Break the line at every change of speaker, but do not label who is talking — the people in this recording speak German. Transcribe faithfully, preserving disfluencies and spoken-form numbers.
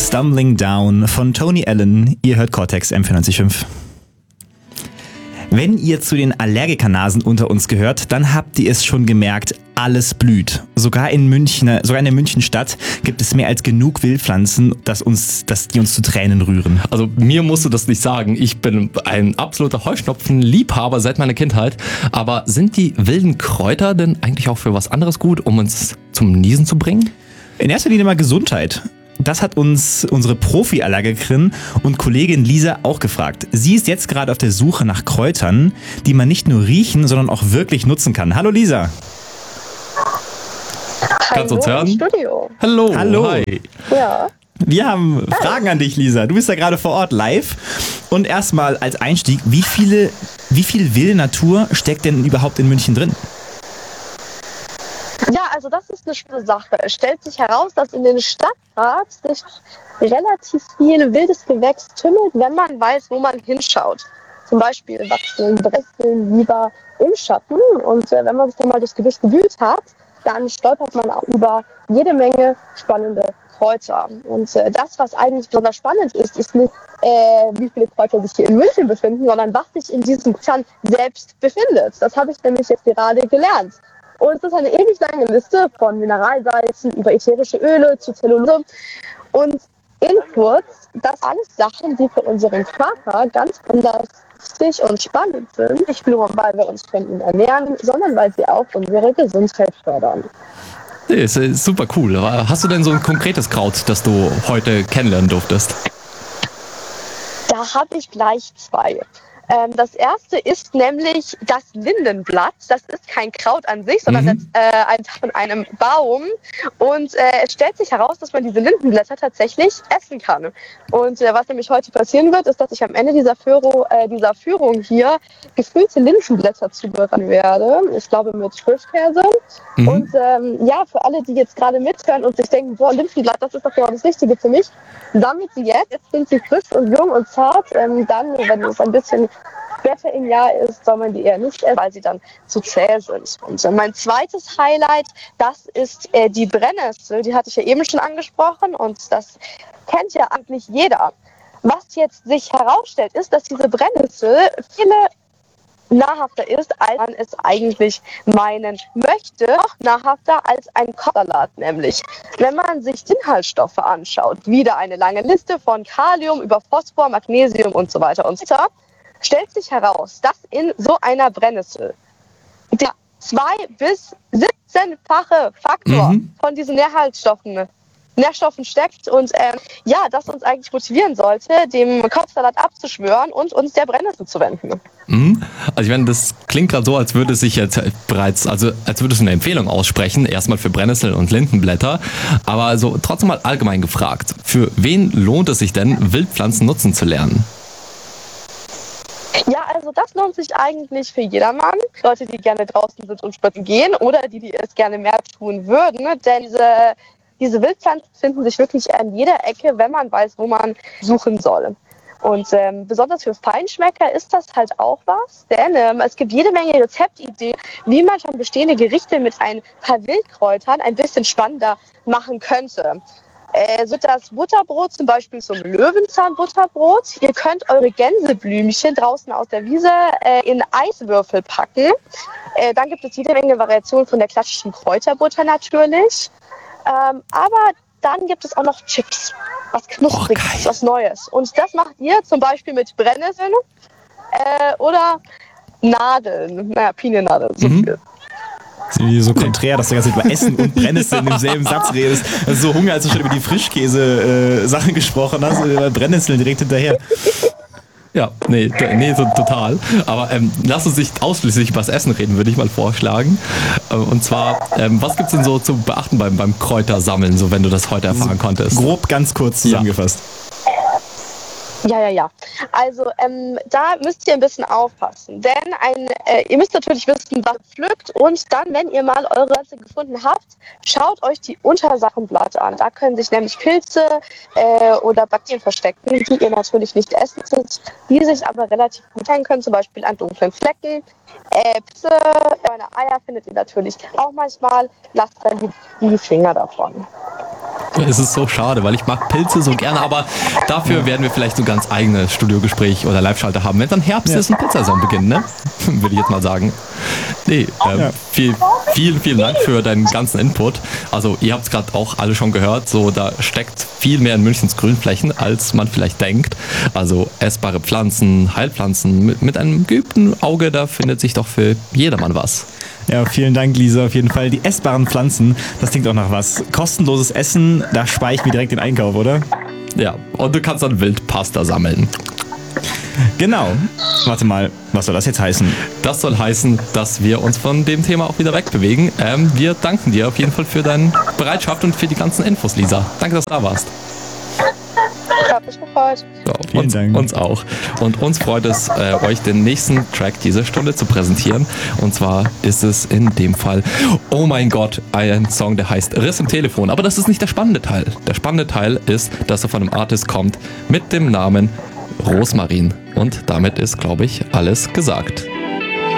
Stumbling Down von Tony Allen. Ihr hört Cortex M vierundneunzig Komma fünf. Wenn ihr zu den Allergikernasen unter uns gehört, dann habt ihr es schon gemerkt, alles blüht. Sogar in München, sogar in der Münchenstadt gibt es mehr als genug Wildpflanzen, dass uns, dass die uns zu Tränen rühren.
Also mir musst du das nicht sagen. Ich bin ein absoluter Heuschnupfen-Liebhaber seit meiner Kindheit. Aber sind die wilden Kräuter denn eigentlich auch für was anderes gut, um uns zum Niesen zu bringen?
In erster Linie mal Gesundheit. Das hat uns unsere Profi-Allergikerin und Kollegin Lisa auch gefragt. Sie ist jetzt gerade auf der Suche nach Kräutern, die man nicht nur riechen, sondern auch wirklich nutzen kann. Hallo Lisa.
Kannst du uns hören?
Studio.
Hallo.
Hallo.
Hi.
Ja.
Wir haben Fragen an dich, Lisa. Du bist ja gerade vor Ort live. Und erstmal als Einstieg, wie viele, wie viel wilde Natur steckt denn überhaupt in München drin?
Ja, also das ist eine spannende Sache. Es stellt sich heraus, dass in den Stadtrat sich relativ viel wildes Gewächs tümmelt, wenn man weiß, wo man hinschaut. Zum Beispiel wachsen Bresseln lieber im Schatten. Und äh, wenn man sich dann mal durchs Gebüsch gewühlt hat, dann stolpert man auch über jede Menge spannende Kräuter. Und äh, das, was eigentlich besonders spannend ist, ist nicht, äh, wie viele Kräuter sich hier in München befinden, sondern was sich in diesen Kräutern selbst befindet. Das habe ich nämlich jetzt gerade gelernt. Und es ist eine ewig lange Liste von Mineralsalzen über ätherische Öle zu Zellulose. Und in kurz, das alles Sachen, die für unseren Körper ganz anders wichtig und spannend sind. Nicht nur, weil wir uns von ihnen ernähren, sondern weil sie auch unsere Gesundheit fördern.
Nee, ist, ist super cool. Aber hast du denn so ein konkretes Kraut, das du heute kennenlernen durftest?
Da habe ich gleich zwei. Ähm, das erste ist nämlich das Lindenblatt. Das ist kein Kraut an sich, sondern
Mhm.
das, äh, ein Teil von einem Baum. Und äh, es stellt sich heraus, dass man diese Lindenblätter tatsächlich essen kann. Und äh, was nämlich heute passieren wird, ist, dass ich am Ende dieser, Führung, äh, dieser Führung hier gefüllte Lindenblätter zubereiten werde. Ich glaube mit Frischkäse.
Mhm.
Und ähm, ja, für alle, die jetzt gerade mithören und sich denken, boah, Lindenblatt, das ist doch genau das Richtige für mich, sammelt sie jetzt. Jetzt sind sie frisch und jung und zart. Ähm, dann, wenn es ein bisschen später im Jahr ist, soll man die eher nicht essen, weil sie dann zu zäh sind. Und äh, mein zweites Highlight, das ist äh, die Brennnessel. Die hatte ich ja eben schon angesprochen und das kennt ja eigentlich jeder. Was jetzt sich herausstellt, ist, dass diese Brennnessel viele nahrhafter ist, als man es eigentlich meinen möchte. Noch nahrhafter als ein Kopfsalat nämlich. Wenn man sich die Inhaltsstoffe anschaut, wieder eine lange Liste von Kalium über Phosphor, Magnesium und so weiter und so weiter, stellt sich heraus, dass in so einer Brennnessel der zwei- bis siebzehnfache Faktor
Mhm.
von diesen Nährhaltstoffen Nährstoffen steckt und ähm, ja, das uns eigentlich motivieren sollte, dem Kopfsalat abzuschwören und uns der Brennnessel zu wenden.
Mhm. Also ich meine, das klingt gerade so, als würde es sich jetzt bereits, also als würde es eine Empfehlung aussprechen, erstmal für Brennnessel und Lindenblätter, aber so trotzdem mal allgemein gefragt, für wen lohnt es sich denn, Wildpflanzen nutzen zu lernen?
Ja, also das lohnt sich eigentlich für jedermann. Leute, die gerne draußen sind und spazieren gehen oder die, die es gerne mehr tun würden, denn diese Diese Wildpflanzen finden sich wirklich an jeder Ecke, wenn man weiß, wo man suchen soll. Und ähm, besonders für Feinschmecker ist das halt auch was, denn ähm, es gibt jede Menge Rezeptideen, wie man schon bestehende Gerichte mit ein paar Wildkräutern ein bisschen spannender machen könnte. Äh, so das Butterbrot zum Beispiel zum Löwenzahnbutterbrot. Ihr könnt eure Gänseblümchen draußen aus der Wiese äh, in Eiswürfel packen. Äh, dann gibt es jede Menge Variationen von der klassischen Kräuterbutter natürlich. Ähm, aber dann gibt es auch noch Chips, was Knuspriges,
Oh,
was Neues. Und das macht ihr zum Beispiel mit Brennnesseln äh, oder Nadeln, naja, Piniennadeln. So
Mhm.
viel.
Wie so konträr, dass du ganz über Essen und Brennnesseln im selben Satz redest. Also so Hunger, als du schon über die Frischkäse-Sachen gesprochen hast, und über Brennnesseln direkt hinterher.
Ja, nee, d- nee, so total. Aber ähm, lass uns nicht ausschließlich über das Essen reden, würde ich mal vorschlagen. Äh, Und zwar, ähm, was gibt's denn so zu beachten beim, beim Kräutersammeln, so wenn du das heute erfahren konntest?
Grob ganz kurz zusammengefasst.
Ja, ja, ja. Also ähm, da müsst ihr ein bisschen aufpassen, denn ein, äh, ihr müsst natürlich wissen, was ihr pflückt und dann, wenn ihr mal eure Pflanze gefunden habt, schaut euch die Untersachenblatt an. Da können sich nämlich Pilze äh, oder Bakterien verstecken, die ihr natürlich nicht essen könnt, die sich aber relativ gut hängen können, zum Beispiel an dunklen Flecken. Äh, Pilze, kleine Eier findet ihr natürlich auch manchmal. Lasst dann die, die Finger davon.
Es ist so schade, weil ich mag Pilze so gerne, aber dafür ja. werden wir vielleicht so ein ganz eigenes Studiogespräch oder Live-Schalter haben, wenn dann Herbst ja. ist und Pilzsaison beginnt, ne? Würde ich jetzt mal sagen. Nee, ähm, ja. viel, vielen, vielen Dank für deinen ganzen Input. Also ihr habt es gerade auch alle schon gehört, so da steckt viel mehr in Münchens Grünflächen, als man vielleicht denkt. Also essbare Pflanzen, Heilpflanzen, mit, mit einem geübten Auge, da findet sich doch für jedermann was.
Ja, vielen Dank, Lisa. Auf jeden Fall die essbaren Pflanzen, das klingt auch nach was. Kostenloses Essen, da spare ich mir direkt den Einkauf, oder?
Ja, und du kannst dann Wildpasta sammeln.
Genau. Warte mal, was soll das jetzt heißen?
Das soll heißen, dass wir uns von dem Thema auch wieder wegbewegen. Ähm, wir danken dir auf jeden Fall für deine Bereitschaft und für die ganzen Infos, Lisa. Danke, dass du da warst.
Hat mich gefreut.
So,
Vielen
uns,
Dank.
Uns auch. Und uns freut es, äh, euch den nächsten Track dieser Stunde zu präsentieren. Und zwar ist es in dem Fall, oh mein Gott, ein Song, der heißt Riss im Telefon. Aber das ist nicht der spannende Teil. Der spannende Teil ist, dass er von einem Artist kommt mit dem Namen Rosmarin. Und damit ist, glaube ich, alles gesagt.